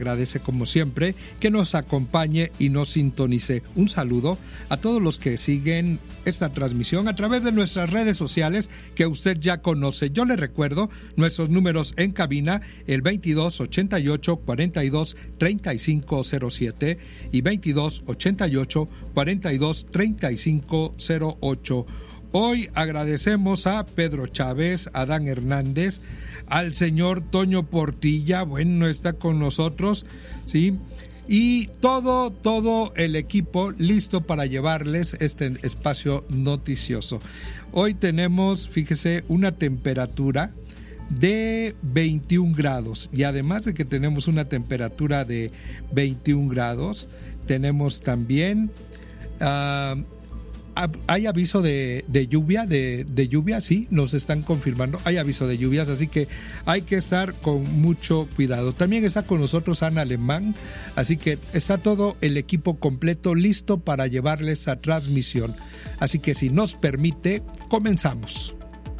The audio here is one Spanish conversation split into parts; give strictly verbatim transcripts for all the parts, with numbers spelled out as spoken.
Agradece como siempre que nos acompañe y nos sintonice. Un saludo a todos los que siguen esta transmisión a través de nuestras redes sociales que usted ya conoce. Yo le recuerdo nuestros números en cabina, el veintidós ochenta y ocho cuarenta y dos treinta y cinco cero siete y veintidós ochenta y ocho cuarenta y dos treinta y cinco cero ocho. Hoy agradecemos a Pedro Chávez, a Adán Hernández, al señor Toño Portilla, bueno, está con nosotros, ¿sí? Y todo, todo el equipo listo para llevarles este espacio noticioso. Hoy tenemos, fíjese, una temperatura de veintiún grados y además de que tenemos una temperatura de veintiún grados, tenemos también... Uh, Hay aviso de, de lluvia, de, de lluvia, sí, nos están confirmando, hay aviso de lluvias, así que hay que estar con mucho cuidado. También está con nosotros Ana Alemán, así que está todo el equipo completo listo para llevarles esa transmisión. Así que si nos permite, comenzamos.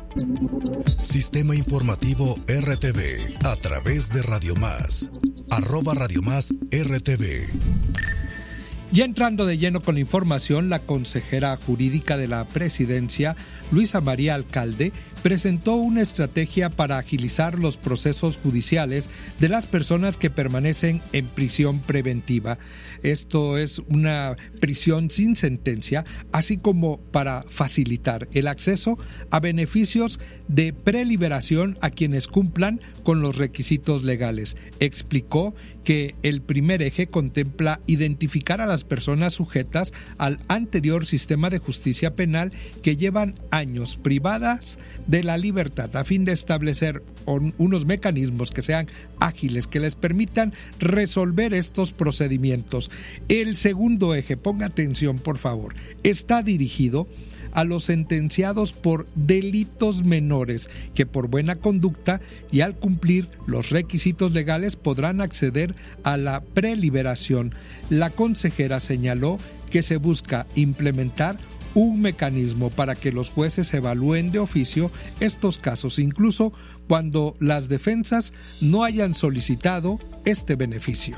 Sistema Informativo R T V a través de Radio Más, arroba Radio Más R T V. Y entrando de lleno con la información, la consejera jurídica de la presidencia, Luisa María Alcalde, presentó una estrategia para agilizar los procesos judiciales de las personas que permanecen en prisión preventiva. Esto es una prisión sin sentencia, así como para facilitar el acceso a beneficios de preliberación a quienes cumplan con los requisitos legales. Explicó que el primer eje contempla identificar a las personas sujetas al anterior sistema de justicia penal que llevan años privadas de la libertad, a fin de establecer un, unos mecanismos que sean ágiles, que les permitan resolver estos procedimientos. El segundo eje, ponga atención por favor, está dirigido a los sentenciados por delitos menores que por buena conducta y al cumplir los requisitos legales podrán acceder a la preliberación. La consejera señaló que se busca implementar un mecanismo para que los jueces evalúen de oficio estos casos, incluso cuando las defensas no hayan solicitado este beneficio.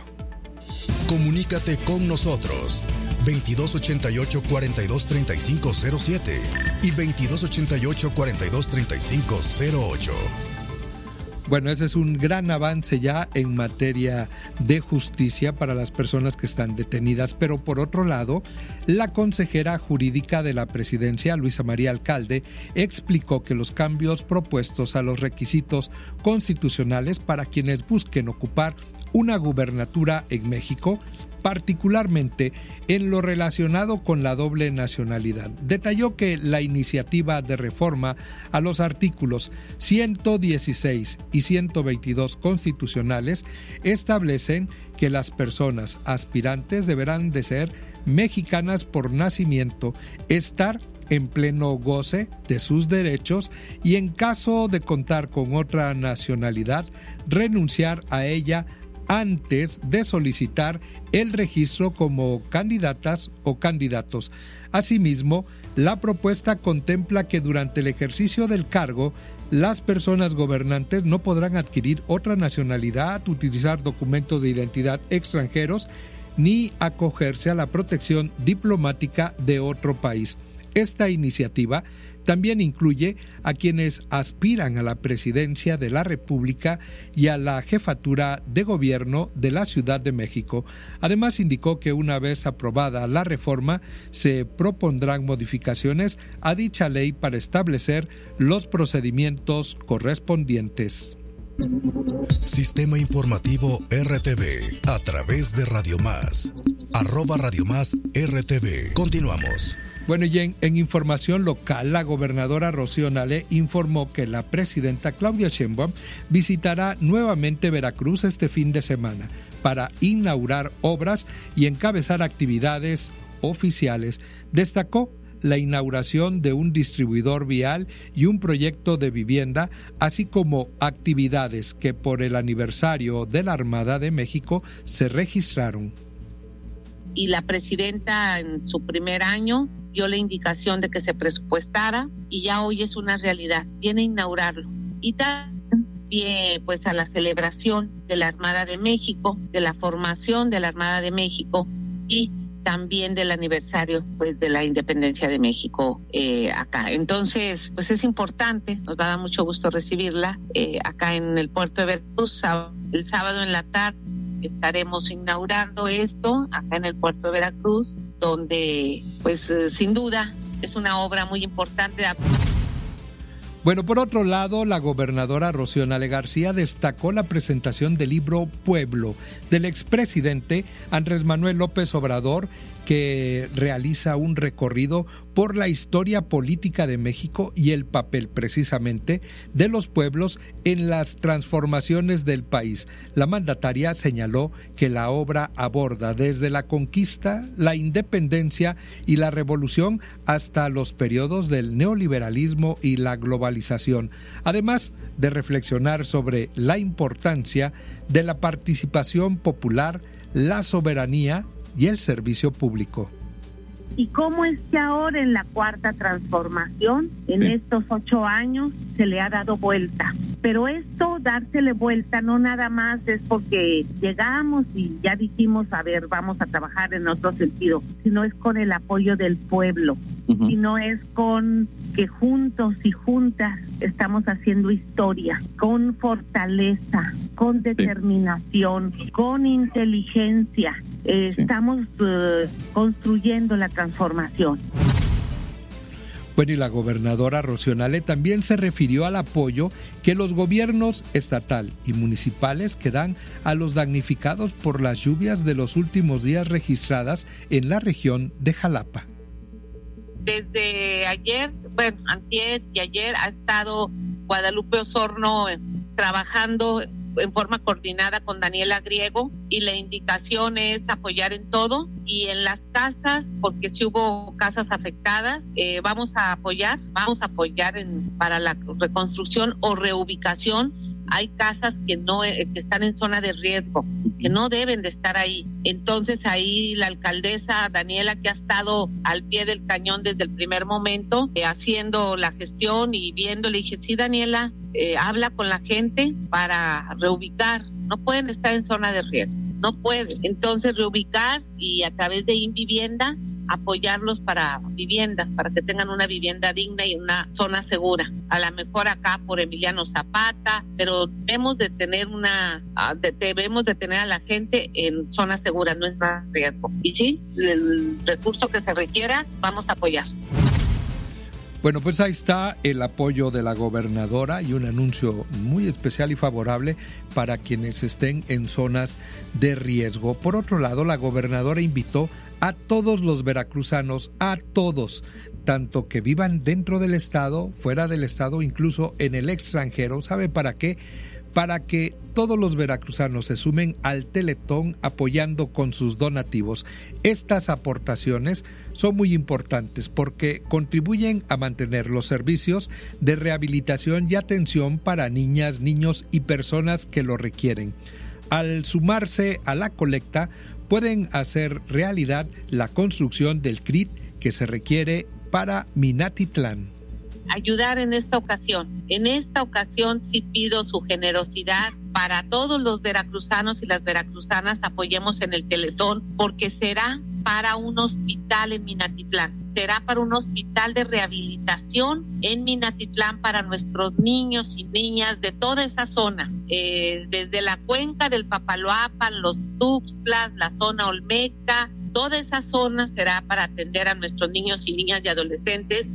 Comunícate con nosotros veintidós ochenta y ocho cuarenta y dos treinta y cinco cero siete y veintidós ochenta y ocho cuarenta y dos treinta y cinco cero ocho. Bueno, ese es un gran avance ya en materia de justicia para las personas que están detenidas, pero por otro lado, la consejera jurídica de la presidencia, Luisa María Alcalde, explicó que los cambios propuestos a los requisitos constitucionales para quienes busquen ocupar una gubernatura en México, particularmente en lo relacionado con la doble nacionalidad. Detalló que la iniciativa de reforma a los artículos ciento dieciséis y ciento veintidós constitucionales establecen que las personas aspirantes deberán de ser mexicanas por nacimiento, estar en pleno goce de sus derechos y en caso de contar con otra nacionalidad, renunciar a ella antes de solicitar el registro como candidatas o candidatos. Asimismo, la propuesta contempla que durante el ejercicio del cargo, las personas gobernantes no podrán adquirir otra nacionalidad, utilizar documentos de identidad extranjeros, ni acogerse a la protección diplomática de otro país. Esta iniciativa también incluye a quienes aspiran a la presidencia de la República y a la jefatura de gobierno de la Ciudad de México. Además, indicó que una vez aprobada la reforma, se propondrán modificaciones a dicha ley para establecer los procedimientos correspondientes. Sistema Informativo R T V a través de Radio Más, arroba Radio Más R T V. Continuamos. Bueno, y en, en información local, la gobernadora Rocío Nale informó que la presidenta Claudia Sheinbaum visitará nuevamente Veracruz este fin de semana para inaugurar obras y encabezar actividades oficiales. Destacó la inauguración de un distribuidor vial y un proyecto de vivienda, así como actividades que por el aniversario de la Armada de México se registraron. Y la presidenta en su primer año dio la indicación de que se presupuestara y ya hoy es una realidad, viene a inaugurarlo. Y también pie pues a la celebración de la Armada de México, de la formación de la Armada de México y también del aniversario pues de la independencia de México eh, acá. Entonces, pues es importante, nos va a dar mucho gusto recibirla eh, acá en el puerto de Veracruz. El sábado en la tarde estaremos inaugurando esto acá en el puerto de Veracruz, donde pues eh, sin duda es una obra muy importante. Bueno, por otro lado, la gobernadora Rocío Nale García destacó la presentación del libro Pueblo del expresidente Andrés Manuel López Obrador, que realiza un recorrido por la historia política de México y el papel precisamente de los pueblos en las transformaciones del país. La mandataria señaló que la obra aborda desde la conquista, la independencia y la revolución hasta los periodos del neoliberalismo y la globalización, además de reflexionar sobre la importancia de la participación popular, la soberanía y el servicio público. ¿Y cómo es que ahora en la cuarta transformación, en sí. estos ocho años, se le ha dado vuelta? Pero esto, dársele vuelta, no nada más es porque llegamos y ya dijimos, a ver, vamos a trabajar en otro sentido, sino es con el apoyo del pueblo, uh-huh. sino es con que juntos y juntas estamos haciendo historia, con fortaleza, con determinación, sí. con inteligencia. Eh, sí. Estamos uh, construyendo la transformación. Bueno, y la gobernadora Rocío Nale también se refirió al apoyo que los gobiernos estatal y municipales que dan a los damnificados por las lluvias de los últimos días registradas en la región de Jalapa. Desde ayer, bueno, antier y ayer ha estado Guadalupe Osorno trabajando en forma coordinada con Daniela Griego, y la indicación es apoyar en todo y en las casas, porque si hubo casas afectadas, eh, vamos a apoyar, vamos a apoyar en, para la reconstrucción o reubicación. Hay casas que no eh, que están en zona de riesgo, que no deben de estar ahí. Entonces ahí la alcaldesa Daniela, que ha estado al pie del cañón desde el primer momento, eh, haciendo la gestión y viendo, le dije, sí, Daniela, eh, habla con la gente para reubicar. No pueden estar en zona de riesgo, no pueden. Entonces reubicar y a través de Invivienda apoyarlos para viviendas, para que tengan una vivienda digna y una zona segura. A lo mejor acá por Emiliano Zapata, pero debemos de tener una, de, debemos de tener a la gente en zona segura, no es más riesgo. Y sí, el recurso que se requiera, vamos a apoyar. Bueno, pues ahí está el apoyo de la gobernadora y un anuncio muy especial y favorable para quienes estén en zonas de riesgo. Por otro lado, la gobernadora invitó a todos los veracruzanos, a todos, tanto que vivan dentro del estado, fuera del estado, incluso en el extranjero. ¿Sabe para qué? Para que todos los veracruzanos se sumen al Teletón apoyando con sus donativos. Estas aportaciones son muy importantes porque contribuyen a mantener los servicios de rehabilitación y atención para niñas, niños y personas que lo requieren. Al sumarse a la colecta, pueden hacer realidad la construcción del C R I T que se requiere para Minatitlán. Ayudar en esta ocasión. En esta ocasión sí pido su generosidad para todos los veracruzanos y las veracruzanas. Apoyemos en el Teletón, porque será para un hospital en Minatitlán. Será para un hospital de rehabilitación en Minatitlán para nuestros niños y niñas de toda esa zona, eh, desde la cuenca del Papaloapan, los Tuxtlas, la zona Olmeca, toda esa zona será para atender a nuestros niños y niñas y adolescentes.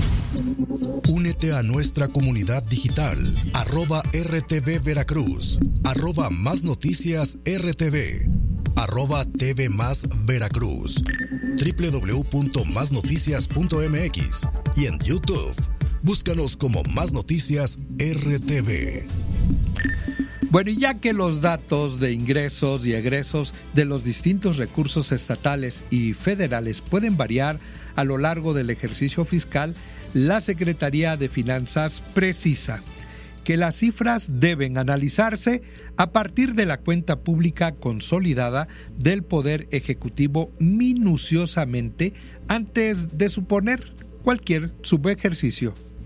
Únete a nuestra comunidad digital, arroba R T V Veracruz, arroba Más Noticias R T V, arroba T V Más Veracruz, doble u doble u doble u punto más noticias punto m x y en YouTube. Búscanos como Más Noticias R T V. Bueno, y ya que los datos de ingresos y egresos de los distintos recursos estatales y federales pueden variar a lo largo del ejercicio fiscal, la Secretaría de Finanzas precisa que las cifras deben analizarse a partir de la cuenta pública consolidada del Poder Ejecutivo minuciosamente antes de suponer cualquier subejercicio.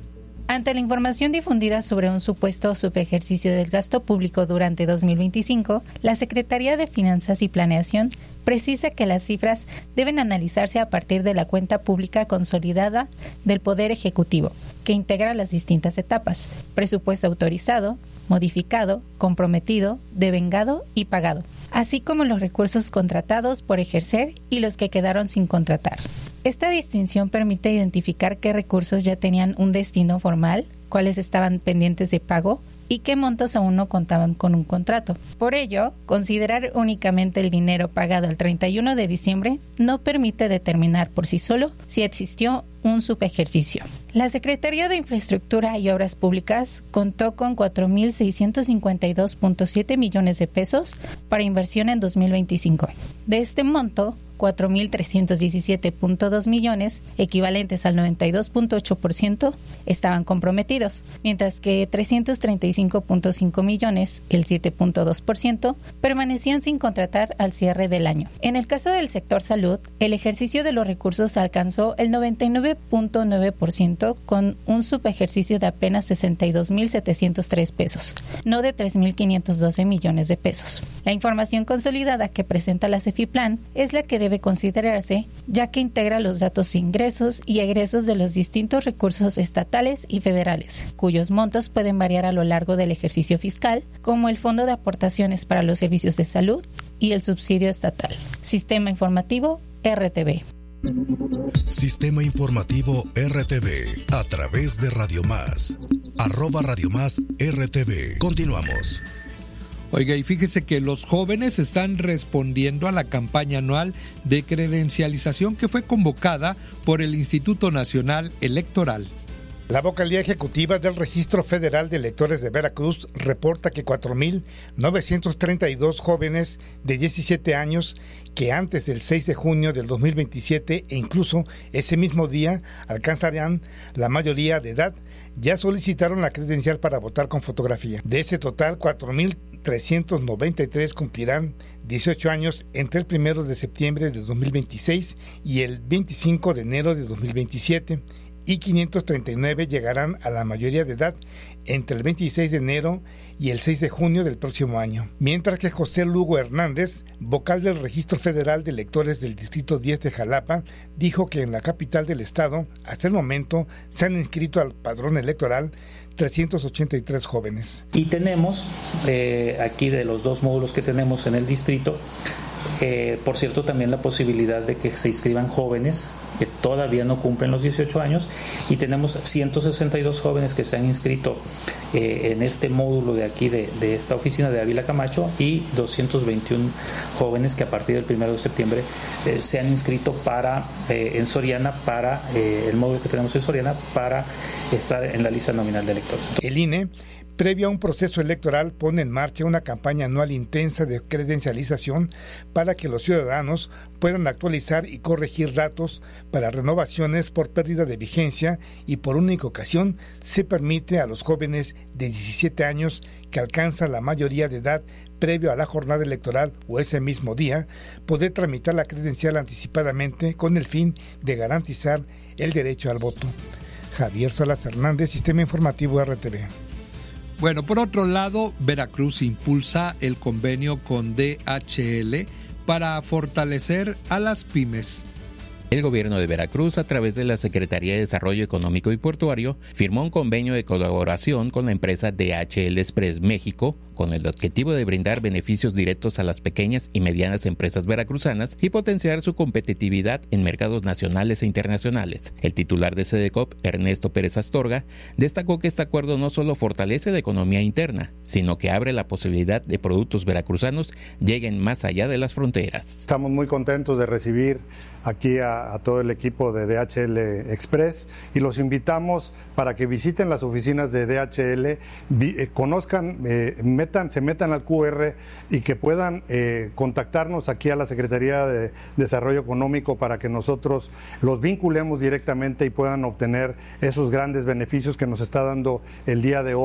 Ante la información difundida sobre un supuesto subejercicio del gasto público durante dos mil veinticinco, la Secretaría de Finanzas y Planeación precisa que las cifras deben analizarse a partir de la cuenta pública consolidada del Poder Ejecutivo, que integra las distintas etapas: presupuesto autorizado, modificado, comprometido, devengado y pagado, así como los recursos contratados por ejercer y los que quedaron sin contratar. Esta distinción permite identificar qué recursos ya tenían un destino formal, cuáles estaban pendientes de pago y qué montos aún no contaban con un contrato. Por ello, considerar únicamente el dinero pagado el treinta y uno de diciembre no permite determinar por sí solo si existió un subejercicio. La Secretaría de Infraestructura y Obras Públicas contó con cuatro mil seiscientos cincuenta y dos punto siete millones de pesos para inversión en dos mil veinticinco. De este monto, cuatro mil trescientos diecisiete punto dos millones, equivalentes al noventa y dos punto ocho por ciento, estaban comprometidos, mientras que trescientos treinta y cinco punto cinco millones, el siete punto dos por ciento, permanecían sin contratar al cierre del año. En el caso del sector salud, el ejercicio de los recursos alcanzó el noventa y nueve punto nueve por ciento con un subejercicio de apenas sesenta y dos mil setecientos tres pesos, no de tres mil quinientos doce millones de pesos. La información consolidada que presenta la Cefiplan es la que debe considerarse, ya que integra los datos de ingresos y egresos de los distintos recursos estatales y federales, cuyos montos pueden variar a lo largo del ejercicio fiscal, como el Fondo de Aportaciones para los Servicios de Salud y el subsidio estatal. Sistema Informativo R T V. Sistema Informativo R T V a través de Radio Más, arroba Radio Más R T V. Continuamos. Oiga, y fíjese que los jóvenes están respondiendo a la campaña anual de credencialización que fue convocada por el Instituto Nacional Electoral. La vocalía ejecutiva del Registro Federal de Electores de Veracruz reporta que cuatro mil novecientos treinta y dos jóvenes de diecisiete años que antes del seis de junio del dos mil veintisiete e incluso ese mismo día alcanzarán la mayoría de edad ya solicitaron la credencial para votar con fotografía. De ese total, cuatro mil trescientos noventa y tres cumplirán dieciocho años entre el primero de septiembre de dos mil veintiséis y el veinticinco de enero de dos mil veintisiete, y quinientos treinta y nueve llegarán a la mayoría de edad entre el veintiséis de enero y el seis de junio del próximo año. Mientras que José Lugo Hernández, vocal del Registro Federal de Electores del Distrito diez de Jalapa, dijo que en la capital del estado, hasta el momento, se han inscrito al padrón electoral trescientos ochenta y tres jóvenes. Y tenemos, eh, aquí de los dos módulos que tenemos en el distrito, eh, por cierto, también la posibilidad de que se inscriban jóvenes que todavía no cumplen los dieciocho años, y tenemos ciento sesenta y dos jóvenes que se han inscrito eh, en este módulo de aquí de, de esta oficina de Ávila Camacho, y doscientos veintiuno jóvenes que a partir del primero de septiembre eh, se han inscrito para eh, en Soriana, para eh, el módulo que tenemos en Soriana, para estar en la lista nominal de electores. El I N E, previo a un proceso electoral, pone en marcha una campaña anual intensa de credencialización para que los ciudadanos puedan actualizar y corregir datos para renovaciones por pérdida de vigencia, y por única ocasión se permite a los jóvenes de diecisiete años que alcanzan la mayoría de edad previo a la jornada electoral o ese mismo día, poder tramitar la credencial anticipadamente con el fin de garantizar el derecho al voto. Javier Salas Hernández, Sistema Informativo R T V. Bueno, por otro lado, Veracruz impulsa el convenio con D H L para fortalecer a las pymes. El gobierno de Veracruz, a través de la Secretaría de Desarrollo Económico y Portuario, firmó un convenio de colaboración con la empresa D H L Express México, con el objetivo de brindar beneficios directos a las pequeñas y medianas empresas veracruzanas y potenciar su competitividad en mercados nacionales e internacionales. El titular de SEDECOP, Ernesto Pérez Astorga, destacó que este acuerdo no solo fortalece la economía interna, sino que abre la posibilidad de productos veracruzanos lleguen más allá de las fronteras. Estamos muy contentos de recibir aquí a, a todo el equipo de D H L Express, y los invitamos para que visiten las oficinas de D H L, vi, eh, conozcan, eh, metan, se metan al Q R y que puedan eh, contactarnos aquí a la Secretaría de Desarrollo Económico para que nosotros los vinculemos directamente y puedan obtener esos grandes beneficios que nos está dando el día de hoy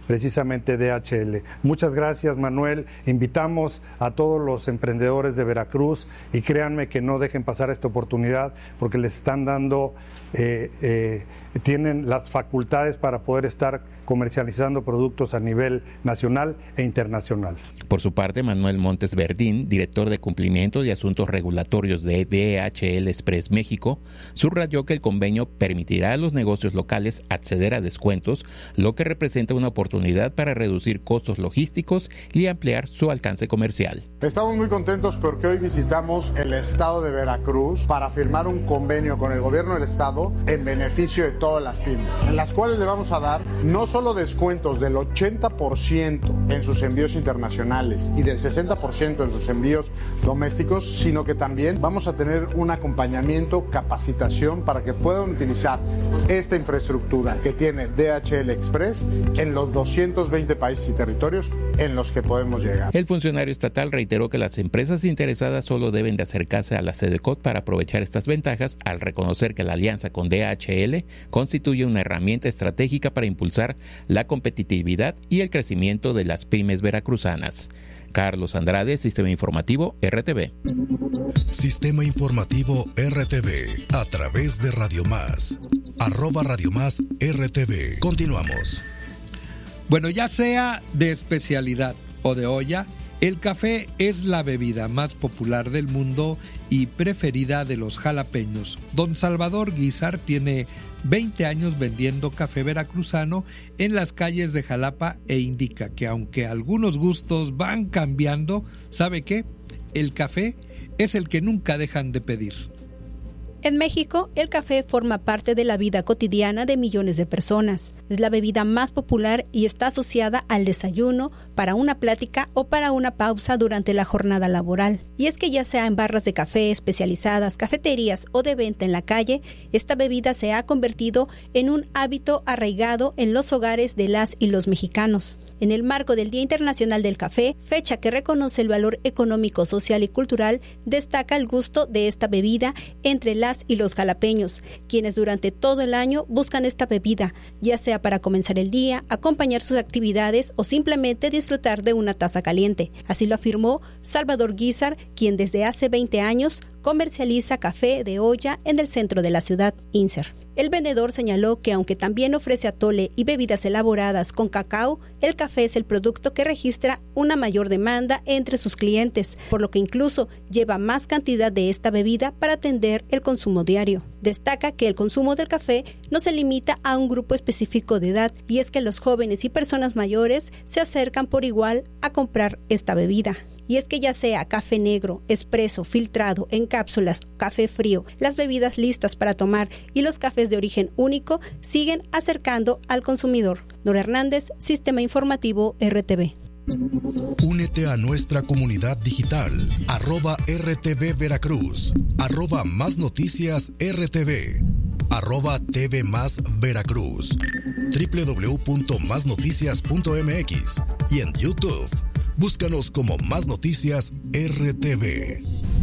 precisamente D H L. Muchas gracias, Manuel. Invitamos a todos los emprendedores de Veracruz y créanme que no dejen pasar esta oportunidad porque les están dando, eh, eh, tienen las facultades para poder estar comercializando productos a nivel nacional e internacional. Por su parte, Manuel Montes Verdín, director de Cumplimiento de Asuntos Regulatorios de D H L Express México, subrayó que el convenio permitirá a los negocios locales acceder a descuentos, lo que representa una oportunidad para reducir costos logísticos y ampliar su alcance comercial. Estamos muy contentos porque hoy visitamos el estado de Veracruz para firmar un convenio con el gobierno del estado en beneficio de todas las pymes, en las cuales le vamos a dar no solo descuentos del ochenta por ciento en sus envíos internacionales y del sesenta por ciento en sus envíos domésticos, sino que también vamos a tener un acompañamiento, capacitación para que puedan utilizar esta infraestructura que tiene D H L Express en los doscientos veinte países y territorios en los que podemos llegar. El funcionario estatal reiteró que las empresas interesadas solo deben de acercarse a la SEDECOT para aprovechar estas ventajas, al reconocer que la alianza con D H L constituye una herramienta estratégica para impulsar la competitividad y el crecimiento de las pymes veracruzanas. Carlos Andrade, Sistema Informativo R T V. Sistema Informativo R T V a través de Radio Más. Arroba Radio Más R T V. Continuamos. Bueno, ya sea de especialidad o de olla, el café es la bebida más popular del mundo y preferida de los jalapeños. Don Salvador Guízar tiene veinte años vendiendo café veracruzano en las calles de Jalapa e indica que aunque algunos gustos van cambiando, ¿sabe qué? El café es el que nunca dejan de pedir. En México, el café forma parte de la vida cotidiana de millones de personas. Es la bebida más popular y está asociada al desayuno, para una plática o para una pausa durante la jornada laboral. Y es que ya sea en barras de café especializadas, cafeterías o de venta en la calle, esta bebida se ha convertido en un hábito arraigado en los hogares de las y los mexicanos. En el marco del Día Internacional del Café, fecha que reconoce el valor económico, social y cultural, destaca el gusto de esta bebida entre las y los jalapeños, quienes durante todo el año buscan esta bebida, ya sea para comenzar el día, acompañar sus actividades o simplemente disfrutar de una taza caliente. Así lo afirmó Salvador Guízar, quien desde hace veinte años comercializa café de olla en el centro de la ciudad, INSER. El vendedor señaló que aunque también ofrece atole y bebidas elaboradas con cacao, el café es el producto que registra una mayor demanda entre sus clientes, por lo que incluso lleva más cantidad de esta bebida para atender el consumo diario. Destaca que el consumo del café no se limita a un grupo específico de edad, y es que los jóvenes y personas mayores se acercan por igual a comprar esta bebida. Y es que ya sea café negro, expreso, filtrado, en cápsulas, café frío, las bebidas listas para tomar y los cafés de origen único siguen acercando al consumidor. Nora Hernández, Sistema Informativo R T V. Únete a nuestra comunidad digital, arroba R T V Veracruz, arroba Más Noticias R T V, arroba T V Más Veracruz, doble u doble u doble u punto más noticias punto m x y en YouTube. Búscanos como Más Noticias R T V.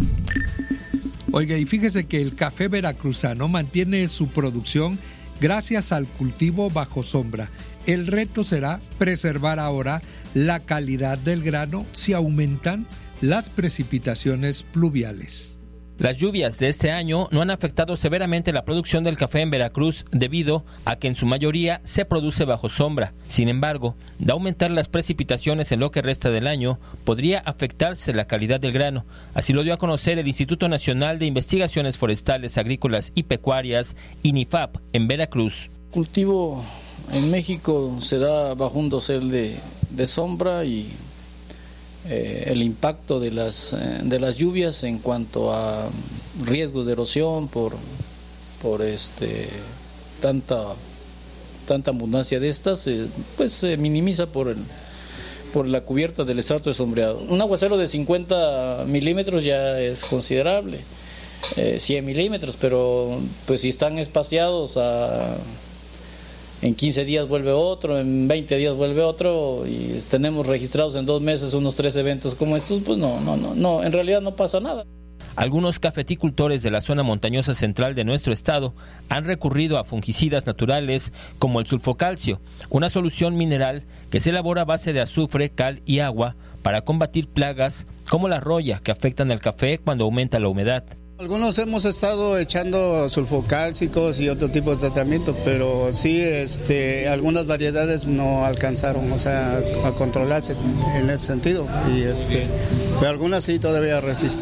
Oiga, y fíjese que el café veracruzano mantiene su producción gracias al cultivo bajo sombra. El reto será preservar ahora la calidad del grano si aumentan las precipitaciones pluviales. Las lluvias de este año no han afectado severamente la producción del café en Veracruz debido a que en su mayoría se produce bajo sombra. Sin embargo, de aumentar las precipitaciones en lo que resta del año, podría afectarse la calidad del grano. Así lo dio a conocer el Instituto Nacional de Investigaciones Forestales, Agrícolas y Pecuarias, INIFAP, en Veracruz. Cultivo en México se da bajo un dosel de, de sombra y Eh, el impacto de las eh, de las lluvias en cuanto a riesgos de erosión por por este tanta tanta abundancia de estas eh, pues se minimiza por el por la cubierta del estrato de sombreado. Un aguacero de cincuenta milímetros ya es considerable, eh, cien milímetros, pero pues si están espaciados a en quince días vuelve otro, en veinte días vuelve otro, y tenemos registrados en dos meses unos tres eventos como estos, pues no, no, no, no, en realidad no pasa nada. Algunos cafeticultores de la zona montañosa central de nuestro estado han recurrido a fungicidas naturales como el sulfocalcio, una solución mineral que se elabora a base de azufre, cal y agua para combatir plagas como la roya que afectan al café cuando aumenta la humedad. Algunos hemos estado echando sulfocálcicos y otro tipo de tratamiento, pero sí, este, algunas variedades no alcanzaron, o sea, a controlarse en ese sentido, y este, pero algunas sí todavía resisten.